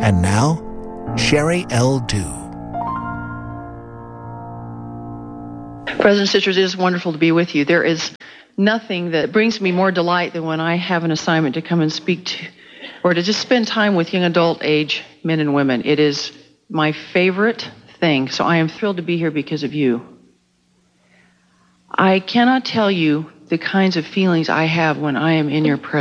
And now, Sherry L. Dew. Brothers and sisters, it is wonderful to be with you. There is nothing that brings me more delight than when I have an assignment to come and speak to, or to just spend time with young adult age men and women. It is my favorite thing, so I am thrilled to be here because of you. I cannot tell you the kinds of feelings I have when I am in your presence.